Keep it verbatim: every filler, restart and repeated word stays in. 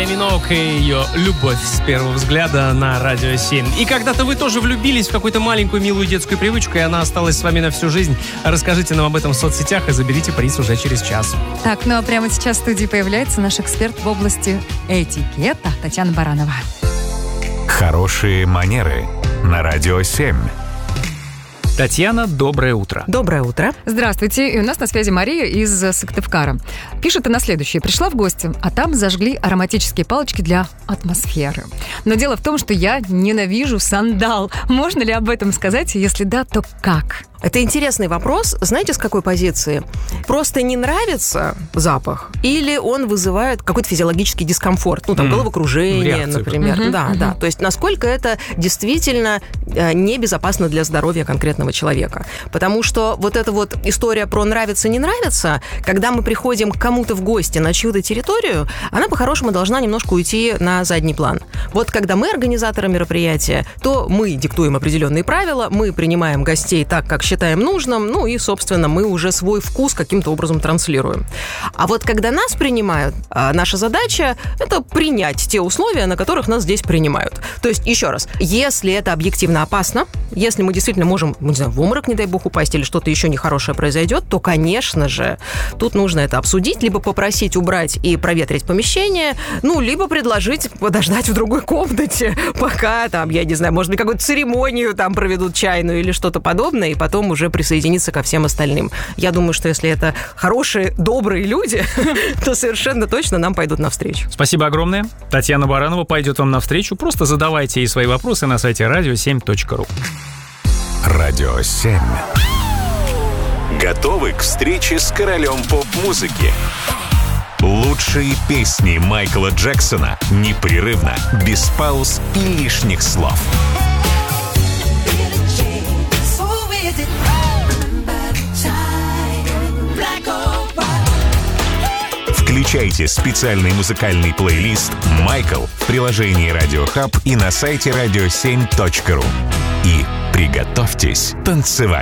Кайли Миноуг и ее «Любовь с первого взгляда» на Радио семь. И когда-то вы тоже влюбились в какую-то маленькую милую детскую привычку, и она осталась с вами на всю жизнь. Расскажите нам об этом в соцсетях и заберите приз уже через час. Так, ну а прямо сейчас в студии появляется наш эксперт в области этикета Татьяна Баранова. Хорошие манеры на Радио семь. Татьяна, доброе утро. Доброе утро. Здравствуйте. И у нас на связи Мария из Сыктывкара. Пишет она следующее. Пришла в гости, а там зажгли ароматические палочки для атмосферы. Но дело в том, что я ненавижу сандал. Можно ли об этом сказать? Если да, то как? Это интересный вопрос. Знаете, с какой позиции? Просто не нравится запах? Или он вызывает какой-то физиологический дискомфорт? Ну, там, mm. головокружение, Реакция, например. Mm-hmm. Да, mm-hmm. да. То есть, насколько это действительно небезопасно для здоровья конкретного человека. Потому что вот эта вот история про нравится-не нравится, когда мы приходим к кому-то в гости на чью-то территорию, она по-хорошему должна немножко уйти на задний план. Вот когда мы организаторы мероприятия, то мы диктуем определенные правила, мы принимаем гостей так, как считаем нужным, ну и, собственно, мы уже свой вкус каким-то образом транслируем. А вот когда нас принимают, наша задача – это принять те условия, на которых нас здесь принимают. То есть, еще раз, если это объективно опасно, если мы действительно можем, не знаю, в обморок, не дай бог, упасть или что-то еще нехорошее произойдет, то, конечно же, тут нужно это обсудить, либо попросить убрать и проветрить помещение, ну, либо предложить подождать в другой комнате, пока там, я не знаю, может быть, какую-то церемонию там проведут чайную или что-то подобное, и потом уже присоединиться ко всем остальным. Я думаю, что если это хорошие, добрые люди, то совершенно точно нам пойдут навстречу. Спасибо огромное. Татьяна Баранова пойдет вам навстречу. Просто задавайте ей свои вопросы на сайте радио семь точка ру. Радио семь. Готовы к встрече с королем поп-музыки? Лучшие песни Майкла Джексона непрерывно, без пауз и лишних слов. Включайте специальный музыкальный плейлист «Майкл» в приложении Радио Хаб и на сайте радио семь точка ру. И приготовьтесь танцевать.